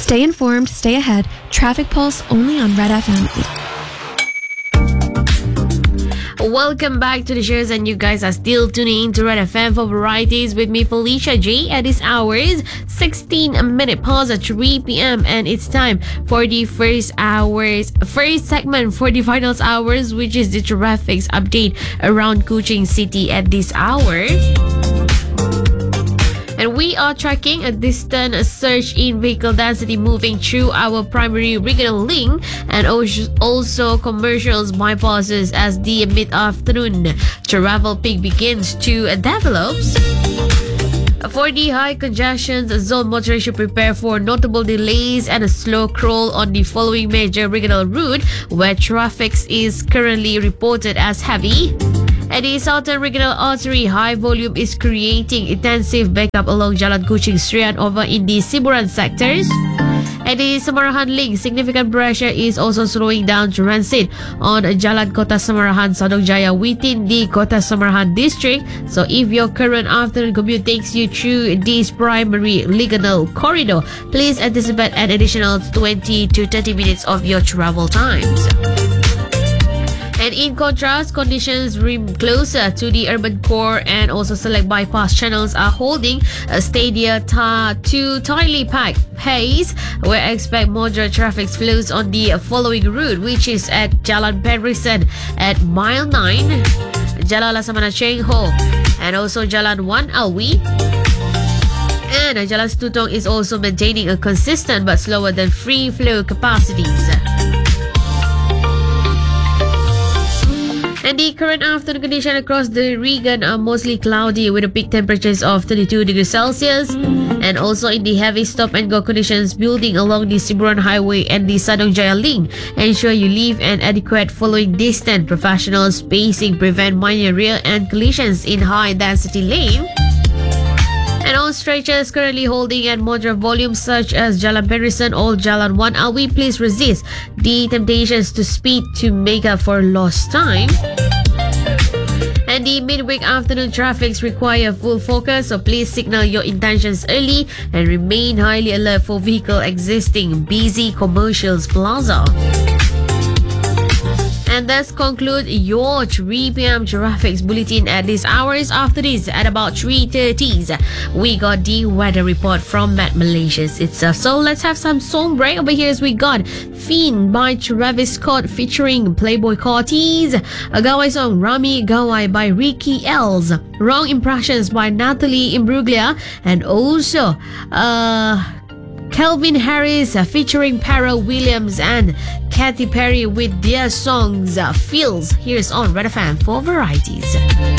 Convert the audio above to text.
Stay informed, stay ahead. Traffic Pulse only on Red FM. Welcome back to the shows, and you guys are still tuning in to Red FM for varieties with me, Felicia J. At this hour is 16-minute pause at 3 p.m. and it's time for the first segment for the finals hours, which is the traffic update around Kuching City at this hour. And we are tracking a distant surge in vehicle density moving through our primary regional link and also commercial bypasses as the mid-afternoon travel peak begins to develop. For the high congestion zone, motorists should prepare for notable delays and a slow crawl on the following major regional route where traffic is currently reported as heavy. At the Southern Regional Artery, high volume is creating intensive backup along Jalan Kuching Strian over in the Siburan sectors. At the Samarahan link, significant pressure is also slowing down transit on Jalan Kota Samarahan Sadong Jaya within the Kota Samarahan district. So if your current afternoon commute takes you through this primary regional corridor, please anticipate an additional 20 to 30 minutes of your travel times. And in contrast, conditions closer to the urban core and also select bypass channels are holding a steadier to tightly packed pace, where I expect moderate traffic flows on the following route, which is at Jalan Penrisen at mile 9, Jalan Laksamana Cheng Ho, and also Jalan 1 Alwi. And Jalan Setutong is also maintaining a consistent but slower than free flow capacities. And the current afternoon conditions across the region are mostly cloudy with a peak temperatures of 32 degrees Celsius. And also in the heavy stop and go conditions building along the Siburan Highway and the Sadong Jaya link, ensure you leave an adequate following distance. Professional spacing prevent minor rear end collisions in high density lane. And on stretches currently holding at moderate volumes such as Jalan Penrisen or Jalan 1 Alwi, please resist the temptations to speed to make up for lost time. And the midweek afternoon traffics require full focus, so please signal your intentions early and remain highly alert for vehicle existing busy commercials plaza. And that's conclude your 3 p.m. traffic bulletin at these hours. After this, at about 3:30, we got the weather report from Met Malaysia itself. So let's have some song break. Over here we got Fiend by Travis Scott featuring Playboy Cortez, a Gawai song Rami Gawai by Ricky Els, Wrong Impressions by Natalie Imbruglia, and also Calvin Harris featuring Pharrell Williams and Katy Perry with their songs Feels. Here's on Red FM for varieties.